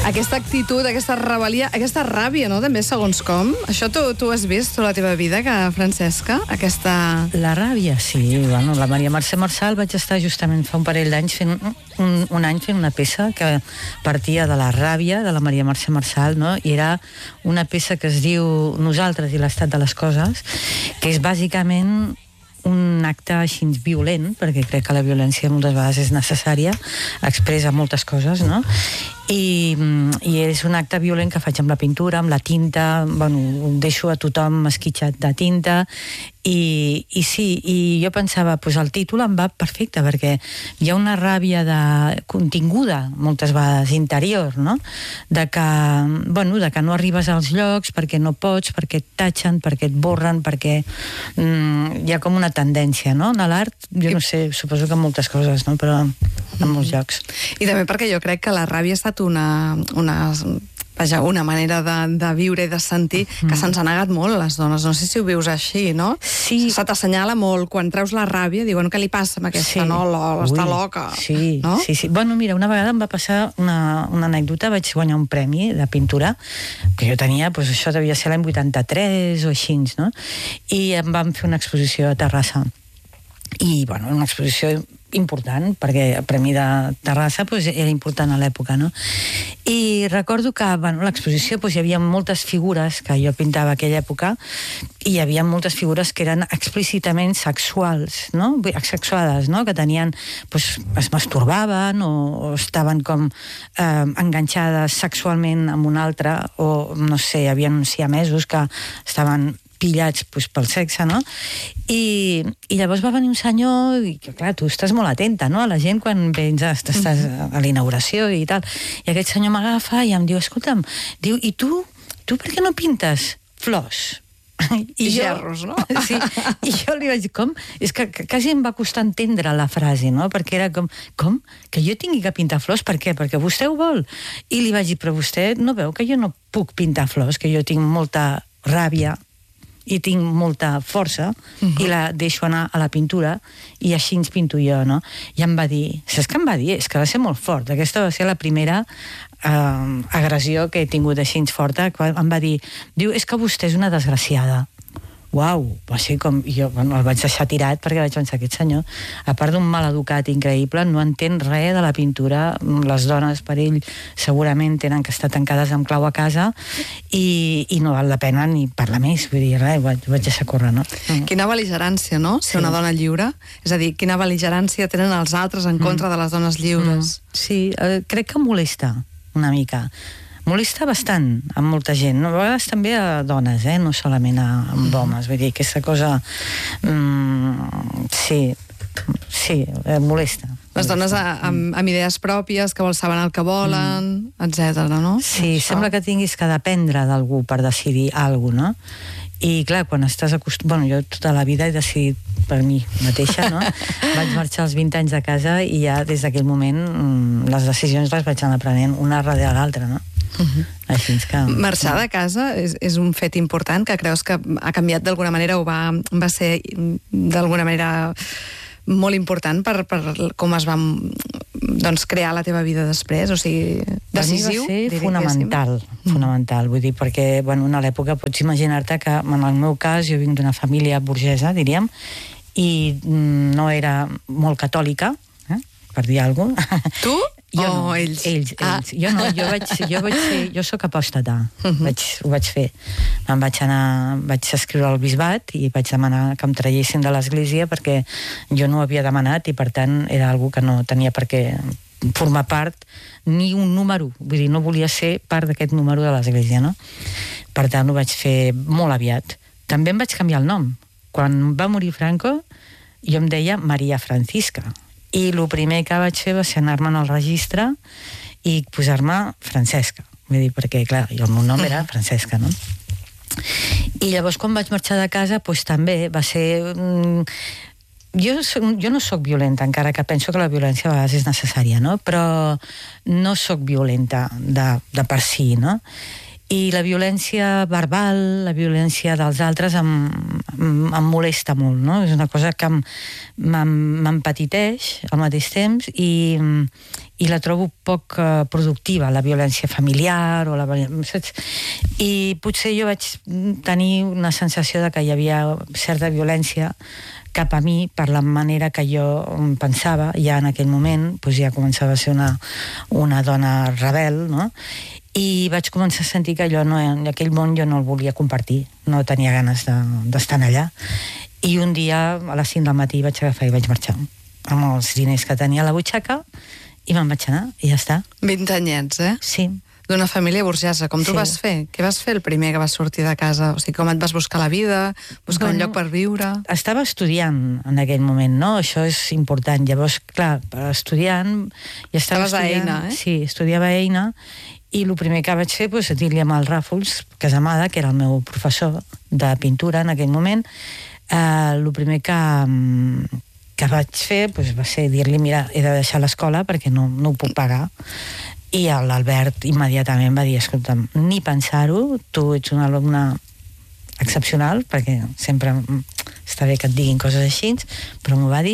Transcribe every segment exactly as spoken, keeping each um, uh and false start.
Aquesta actitud, aquesta rebel·lia, aquesta ràbia, no?, també, segons com. Això tu, tu has vist tota la teva vida, que Francesca? Aquesta... La ràbia, sí. Bueno, la Maria Mercè Marçal vaig estar justament fa un parell d'anys fent un, un any fent una peça que partia de la ràbia de la Maria Mercè Marçal, no? I era una peça que es diu Nosaltres i l'estat de les coses, que és bàsicament un acte així violent, perquè crec que la violència moltes vegades és necessària, expressa moltes coses, no? I, i és un acte violent que faig amb la pintura, amb la tinta, bueno, deixo a tothom esquitxat de tinta, i, i sí, i jo pensava, pues el títol em va perfecte, perquè hi ha una ràbia de continguda, moltes vegades, interior, no? De que, bueno, de que no arribes als llocs perquè no pots, perquè et tatxen, perquè et borren, perquè mm, hi ha com una tendència, no? En l'art, jo no sé, suposo que en moltes coses, no? Però en molts llocs. I també perquè jo crec que la ràbia ha estat una, una, vaja, una manera de, de viure i de sentir que se'ns ha negat molt a les dones. No sé si ho vius així, no? Sí. Se t'assenyala molt. Quan treus la ràbia, diuen, què li passa amb aquesta, Sí. no? Lo- Està Ui, loca. Sí, no? sí, sí. Bueno, mira, una vegada em va passar una, una anècdota, vaig guanyar un premi de pintura, que jo tenia, doncs això devia ser l'any vuitanta-tres o així, no? I em van fer una exposició a Terrassa. I, bueno, una exposició important, perquè el Premi de Terrassa pues, era important a l'època, no? I recordo que, bueno, l'exposició pues, hi havia moltes figures que jo pintava a aquella època, i hi havia moltes figures que eren explícitament sexuals, no? Asexuades, no? Que tenien, pues, es masturbaven o, o estaven com eh, enganxades sexualment amb un altre, o, no sé, hi havia uns siamesos que estaven pillats pues, pel sexe, no? I, I llavors va venir un senyor, i que, clar, tu estàs molt atenta, no?, a la gent quan vens, estàs a la inauguració i tal, i aquest senyor m'agafa i em diu, escolta'm, diu, i tu, tu per què no pintes flors? I, I jo, gerros, no? Sí, i jo li vaig dir, com? És que, que quasi em va costar entendre la frase, no? Perquè era com, com? Que jo tingui que pintar flors? Per què? Perquè vostè ho vol? I li vaig dir, però vostè no veu que jo no puc pintar flors, que jo tinc molta ràbia i tinc molta força, uh-huh. i la deixo anar a la pintura, i així ens pinto jo, no? I em va dir, saps què em va dir? És que va ser molt fort. Aquesta va ser la primera eh, agressió que he tingut així forta, que em va dir, diu, és que vostè és una desgraciada. Uau, va ser com... Jo bueno, el vaig deixar tirat perquè vaig pensar, aquest senyor, a part d'un mal educat increïble, no entén res de la pintura. Les dones, per ell, segurament tenen que estar tancades amb clau a casa, i, i no val la pena ni parlar més. Vull dir, res, vaig, vaig deixar córrer, no? Quina bel·ligerància, no?, ser Sí. una dona lliure. És a dir, quina bel·ligerància tenen els altres en contra de les dones lliures. Mm. Sí, eh, crec que molesta una mica. Molesta bastant a molta gent, no? A vegades també a dones, eh? No solament a, amb homes, vull dir, aquesta cosa mm, sí, sí, eh, molesta. Les dones a, amb, amb idees pròpies, que saben el que volen, mm. etcètera, no? Sí, Això. sembla que tinguis que dependre d'algú per decidir alguna cosa, no? I clar, quan estàs acostumat... Bueno, jo tota la vida he decidit per mi mateixa, no? Vaig marxar als vint anys de casa i ja des d'aquell moment les decisions les vaig anar prenent una darrere l'altra, no? Uh-huh. Així que... Marxar de casa és, és un fet important, que creus que ha canviat d'alguna manera o va, va ser d'alguna manera molt important per, per com es va doncs, crear la teva vida després, o sigui, decisiu? Per mi va ser fonamental, fonamental, vull dir, perquè, bueno, a l'època pots imaginar-te que, en el meu cas, jo vinc d'una família burgesa, diríem, i no era molt catòlica, eh? Per dir alguna cosa. Tu? Jo o no, ells? Ells, Ah. ells. Jo no, jo vaig, jo vaig ser, jo sóc apòstata, uh-huh. vaig, ho vaig fer. Em vaig anar, vaig escriure al bisbat i vaig demanar que em traiessin de l'església perquè jo no ho havia demanat i per tant era algo que no tenia per què formar part ni un número, vull dir, no volia ser part d'aquest número de l'església, no? Per tant ho vaig fer molt aviat. També em vaig canviar el nom. Quan va morir Franco jo em deia Maria Francisca. I el primer que vaig fer va ser anar-me'n al registre i posar-me Francesca. Vull dir, perquè, clar, jo el meu nom era Francesca, no? I llavors, quan vaig marxar de casa, doncs també va ser... Mm, jo, soc, jo no sóc violenta, encara que penso que la violència a vegades és necessària, no? Però no sóc violenta de, de per si, no? I la violència verbal, la violència dels altres em, em, em molesta molt, no? És una cosa que m'empetiteix al mateix temps i, i la trobo poc uh, productiva, la violència familiar o la... Saps? I potser jo vaig tenir una sensació de que hi havia certa violència cap a mi per la manera que jo pensava, ja en aquell moment doncs ja començava a ser una, una dona rebel, no? I vaig començar a sentir que allò no, en aquell món jo no el volia compartir, no tenia ganes d'estar de, allà. I un dia a les cinc del matí vaig agafar i vaig marxar amb els diners que tenia a la butxaca i me'n vaig anar i ja està. vint anyets, eh? Sí. D'una família burgesa. Com tu Sí. vas fer? Què vas fer el primer que vas sortir de casa? O sigui, com et vas buscar la vida? Buscar Bueno, un lloc per viure? Estava estudiant en aquell moment, no? Això és important. Llavors, clar, estudiant... Ja estava Estaves a estudiant, Eina, eh? Sí, estudiava a Eina, i el primer que vaig fer, doncs, dir-li amb el Ràfols Casamada, que era el meu professor de pintura en aquell moment, eh, el primer que... que vaig fer doncs, va ser dir-li, mira, he de deixar l'escola perquè no, no ho puc pagar. I l'Albert immediatament va dir, escolta'm, ni pensar-ho, tu ets una alumna excepcional, perquè sempre està bé que et diguin coses així, però m'ho va dir,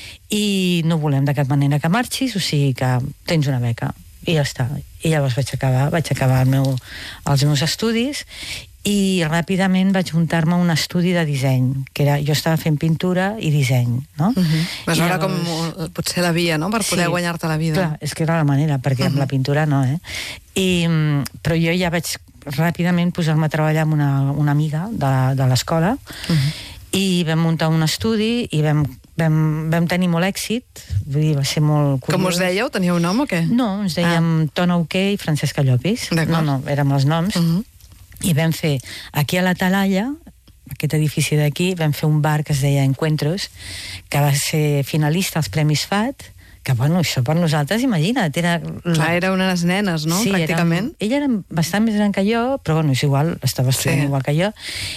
i no volem de cap manera que marxis, o sigui que tens una beca. I ja està. I llavors vaig acabar, vaig acabar el meu, els meus estudis, i ràpidament vaig muntar-me un estudi de disseny, que era, jo estava fent pintura i disseny, no? Uh -huh. Vas veure llavors... com potser la via, no?, per poder Sí, guanyar-te la vida. Clar, és que era la manera, perquè uh -huh. amb la pintura no, eh? I, però jo ja vaig ràpidament posar-me a treballar amb una, una amiga de, de l'escola, uh -huh. i vam muntar un estudi i vam, vam, vam tenir molt èxit, vull dir, va ser molt curiós. Com us dèieu? Teníeu nom o què? No, ens dèiem ah. Tona Uqué i Francesca Llopis. No, no, érem els noms. Uh -huh. I vam fer, aquí a la Talaia, aquest edifici d'aquí, vam fer un bar que es deia Encuentros, que va ser finalista als Premis F A T, que, bueno, això per nosaltres, imagina't, era... La... Clar, era unes nenes, no?, sí, pràcticament. Érem, ella era bastant més gran que jo, però, bueno, és igual, estava estudiant sí. igual que jo,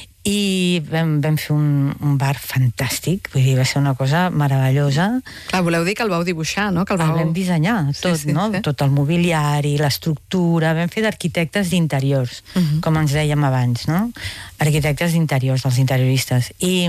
i vam, vam fer un, un bar fantàstic, vull dir, va ser una cosa meravellosa. Clar, voleu dir que el vau dibuixar, no? Que el, vau... el vam dissenyar, tot, sí, sí, no? Sí. Tot el mobiliari, l'estructura, vam fer d'arquitectes d'interiors, uh -huh. com ens dèiem abans, no? Arquitectes d'interiors, dels interioristes. I,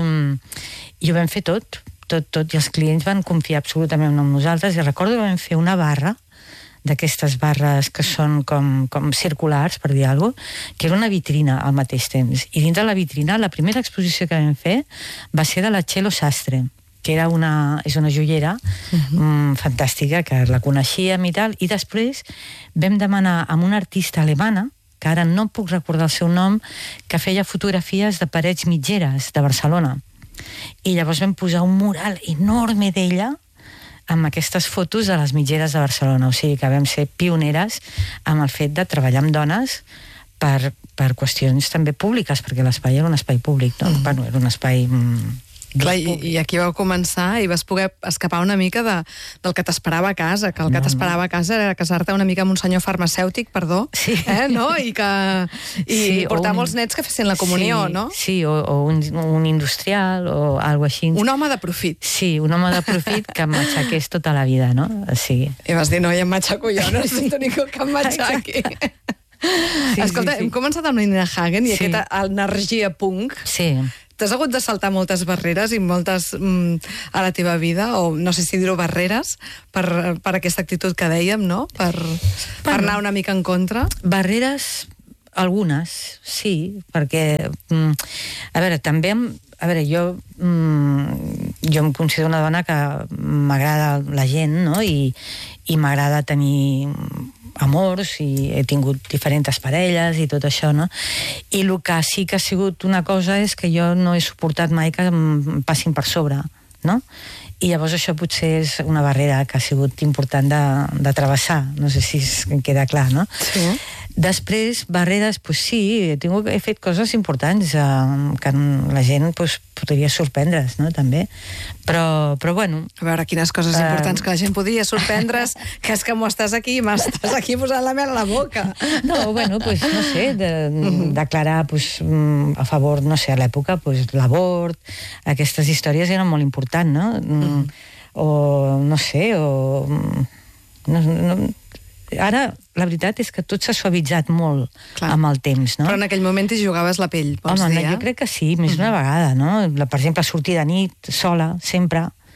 i ho vam fer tot, tot, tot, i els clients van confiar absolutament en nosaltres, i recordo que vam fer una barra, d'aquestes barres que són com, com circulars, per dir alguna cosa, que era una vitrina al mateix temps. I dins de la vitrina, la primera exposició que vam fer va ser de la Txelo Sastre, que era una, és una joiera uh-huh. mm, fantàstica, que la coneixíem i tal, i després vam demanar a una artista alemana, que ara no puc recordar el seu nom, que feia fotografies de parets mitgeres de Barcelona. I llavors vam posar un mural enorme d'ella amb aquestes fotos de les mitgeres de Barcelona. O sigui que vam ser pioneres amb el fet de treballar amb dones per, per qüestions també públiques, perquè l'espai era un espai públic, no? Mm. Bueno, era un espai... Mm, clar, i, i aquí vau començar i vas poder escapar una mica de, del que t'esperava a casa, que el que no, t'esperava a casa era casar-te una mica amb un senyor farmacèutic, perdó, sí. eh, no? I, que, i sí, portar un, molts nets que fessin la comunió, sí, no? Sí, o, o un, un industrial o alguna cosa així. Un home de profit. Sí, un home de profit que em matxaqués tota la vida, no? O sigui... I vas dir, no, ja em matxaco jo, no necessito ningú que em matxaqui. Sí, escolta, sí, sí. Hem començat amb Nina Hagen i sí. aquesta energia punk. Sí. T'has hagut de saltar moltes barreres i moltes mm, a la teva vida, o no sé si dir-ho barreres, per, per aquesta actitud que dèiem, no? Per, bueno, per anar una mica en contra. Barreres, algunes, sí, perquè, mm, a veure, també, a veure, jo, mm, jo em considero una dona que m'agrada la gent, no?, i, i m'agrada tenir amors, i he tingut diferents parelles i tot això, no? I el que sí que ha sigut una cosa és que jo no he suportat mai que em passin per sobre, no? I llavors això potser és una barrera que ha sigut important de, de travessar, no sé si es queda clar, no? Sí. Després, barreres, doncs sí, he, tingut, he fet coses importants eh, que la gent doncs, podria sorprendre's, no?, també. Però, però bueno... A veure, quines coses importants uh... que la gent podria sorprendre's, que és que m'ho estàs aquí, m'estàs aquí posant la mel a la boca. No, bueno, doncs, no sé, de, declarar doncs, a favor, no sé, a l'època, doncs, l'abort, aquestes històries eren molt importants, no? Mm. O, no sé, o... No, no, ara, la veritat és que tot s'ha suavitzat molt. Clar. Amb el temps, no? Però en aquell moment t'hi jugaves la pell, pots Home, dir, eh? Jo crec que sí, més d'una uh-huh. vegada, no? Per exemple, sortir de nit, sola, sempre,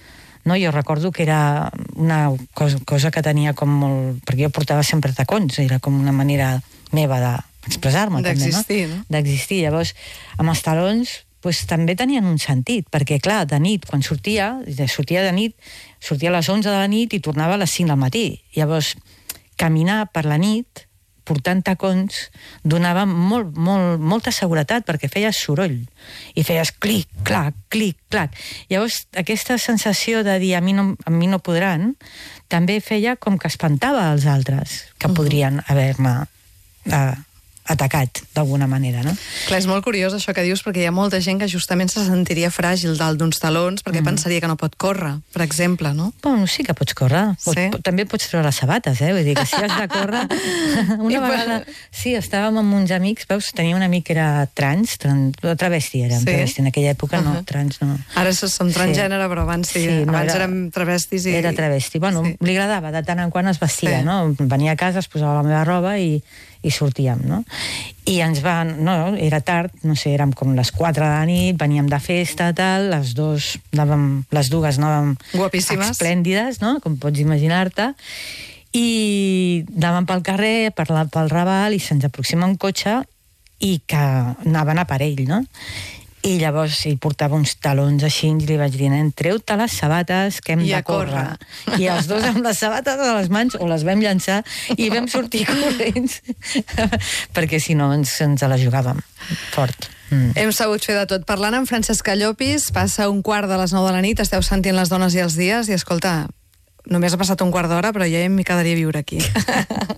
no? Jo recordo que era una cosa, cosa que tenia com molt... Perquè jo portava sempre tacons, era com una manera meva d'expressar-me, també, no? D'existir, no? D'existir. Llavors, amb els talons pues, també tenien un sentit, perquè, clar, de nit, quan sortia, sortia de nit, sortia a les onze de la nit i tornava a les cinc del matí. Llavors, caminar per la nit, portant tacons, donava molt, molt, molta seguretat, perquè feies soroll. I feies clic, clac, clic, clac. Llavors, aquesta sensació de dir a mi no, a mi no podran, també feia com que espantava els altres, que podrien haver-me... Eh, atacat, d'alguna manera, no? Clar, és molt curiós això que dius, perquè hi ha molta gent que justament se sentiria fràgil dalt d'uns talons perquè mm. pensaria que no pot córrer, per exemple, no? Bueno, sí que pots córrer. Sí. Pot, també pots treure les sabates, eh? Vull dir que si has de córrer... Una I vegada... Per... Sí, estàvem amb uns amics, veus, tenia un amic que era trans, trans travesti era, sí? Travesti. En aquella època no, uh -huh. trans no. Ara som transgènere, sí. Però abans sí, sí no, abans era... érem travestis i... Era travesti. Bueno, sí. Li agradava, de tant en quant es vestia, sí. No? Venia a casa, es posava la meva roba i i sortíem, no? I ens van... No, era tard, no sé, érem com les quatre de la nit, veníem de festa, tal, les dos, anàvem, les dues anàvem... Guapíssimes. Esplèndides, no?, com pots imaginar-te, i anàvem pel carrer, per la, pel Raval, i se'ns aproxima un cotxe i que anaven a per ell, no? I llavors ell portava uns talons així i li vaig dir, nen, treu-te les sabates que hem I de córrer. córrer. I els dos amb les sabates a les mans o les vam llançar i vam sortir corrents perquè si no ens, ens la jugàvem fort. Mm. Hem sabut fer de tot. Parlant amb Francesca Llopis, passa un quart de les nou de la nit, esteu sentint Les dones i els dies i escolta, només ha passat un quart d'hora però ja m'hi quedaria a viure aquí.